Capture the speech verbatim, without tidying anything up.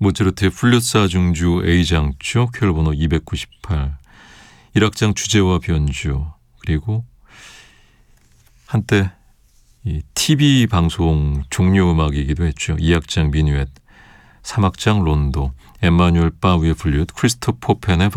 모차르트의 플루트 사중주 A장조 큐얼번호 이백구십팔, 일 악장 주제와 변주, 그리고 한때 이 티비 방송 종료 음악이기도 했죠. 이 악장 미뉴엣, 삼 악장 론도, 엠마뉴엘 바위의 플루트, 크리스토퍼 펜의